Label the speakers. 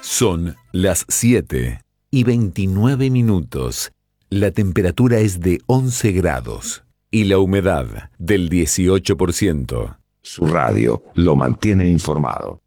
Speaker 1: Son las 7:29. La temperatura es de 11 grados y la humedad del 18%.
Speaker 2: Su radio lo mantiene informado.